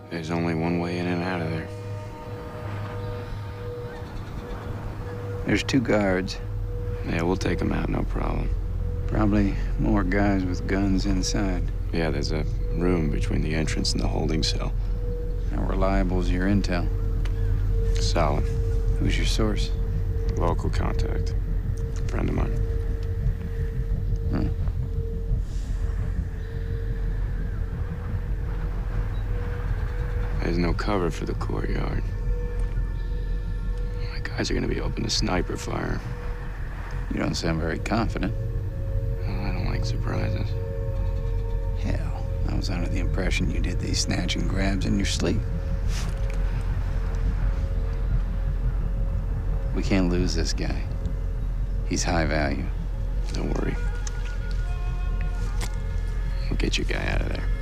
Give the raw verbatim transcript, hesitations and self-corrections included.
There's only one way in and out of there. There's two guards. Yeah, we'll take them out, no problem. Probably more guys with guns inside. Yeah, there's a room between the entrance and the holding cell. How reliable is your intel? Solid. Who's your source? Local contact. Friend of mine. Huh. There's no cover for the courtyard. My guys are gonna be open to sniper fire. You don't sound very confident. Well, I don't like surprises. Hell, I was under the impression you did these snatch and grabs in your sleep. We can't lose this guy. He's high value. Don't worry. We'll get your guy out of there.